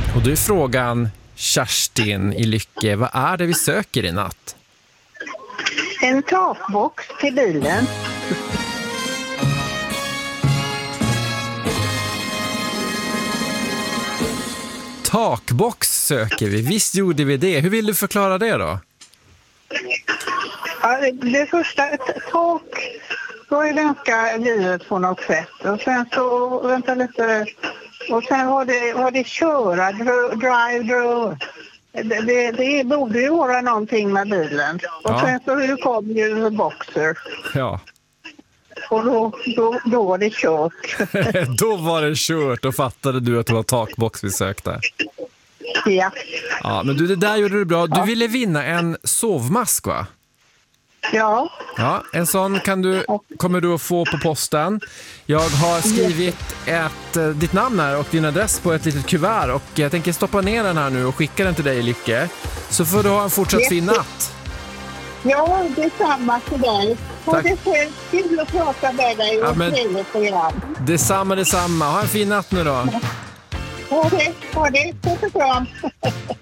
Och då är frågan, Kerstin i Lycke, vad är det vi söker i natt? En takbox till bilen. Takbox söker vi, visst gjorde vi det. Hur vill du förklara det då? Ja, det första, ett tak, då är ganska livet på något sätt. Och sen så, vänta lite, och sen har det köra, drive. Det borde ju vara någonting med bilen. Och Ja. sen så kom ju Boxer. Ja, Och då var det kört. då var det kört och fattade du att det var takbox vi sökte. Ja. Ja, men du, det där gjorde du bra. Du ville vinna en sovmask, va? Ja. Ja, en sån kommer du att få på posten. Jag har skrivit ditt namn här och din adress på ett litet kuvert och jag tänker stoppa ner den här nu och skicka den till dig, Lycke. Så får du ha en fortsatt fin natt. Ja, det är samma till dig. Och Tack. det är kul att prata med dig och Ja, men- trevligt program. Detsamma. Ha en fin natt nu då. Ha det. Puss och kram.